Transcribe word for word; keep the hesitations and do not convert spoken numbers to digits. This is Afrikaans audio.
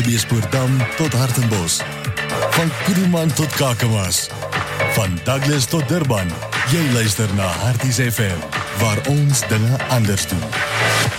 Hartbeespoortdam tot Hartenbos. Van Kuruman tot Kakamas. Van Douglas tot Durban. Jy luister na Harties F M, waar ons dinge anders doen.